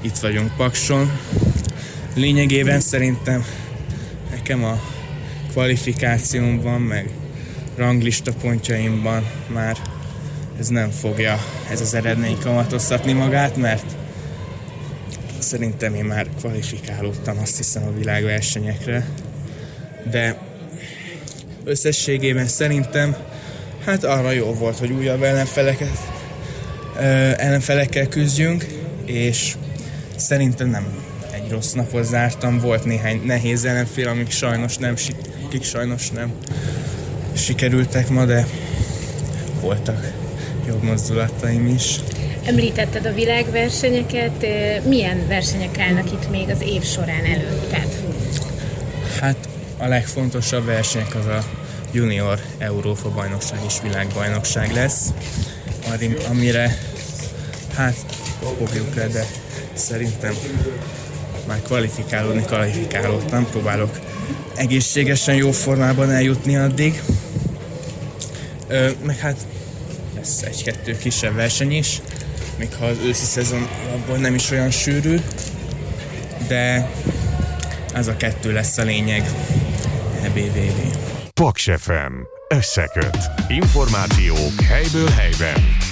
itt vagyunk Pakson. Lényegében szerintem nekem a kvalifikációmban, meg ranglista pontjaimban már ez nem fogja ez az eredmény kamatoztatni magát, mert szerintem én már kvalifikálódtam, azt hiszem, a világversenyekre. De összességében szerintem hát arra jó volt, hogy újabb ellenfelekkel küzdjünk, és szerintem nem egy rossz napot zártam, volt néhány nehéz ellenfél, akik sajnos nem sikerültek ma, de voltak jobb mozdulataim is. Említetted a világversenyeket, milyen versenyek állnak itt még az év során előtted? Hát a legfontosabb versenyek az a junior Európa-bajnokság és világbajnokság lesz, amire hát fogjuk le, de szerintem már kvalifikálódtam, próbálok egészségesen, jó formában eljutni addig. Meg hát lesz egy-kettő kisebb verseny is, még ha az őszi szezon abból nem is olyan sűrű, de ez a kettő lesz a lényeg. EBVV. Paks FM. Összeköt. Információk helyből helyben.